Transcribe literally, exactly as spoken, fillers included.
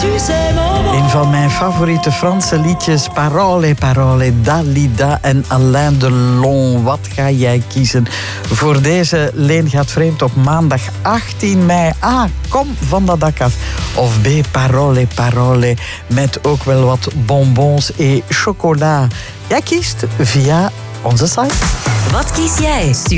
Een van mijn favoriete Franse liedjes, Parole, Parole, Dalida en Alain Delon. Wat ga jij kiezen voor deze Leen gaat vreemd op maandag achttien mei? A, Kom van dat dak af. Of B, Parole, Parole, met ook wel wat bonbons en chocola. Jij kiest via onze site. Wat kies jij?